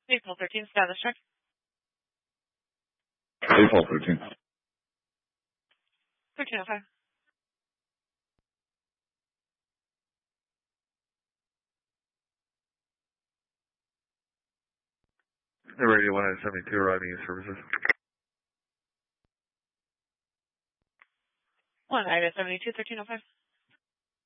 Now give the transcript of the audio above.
April 13th, status check. April 13th. 1305. The radio 172 arriving in services. 172, 1305.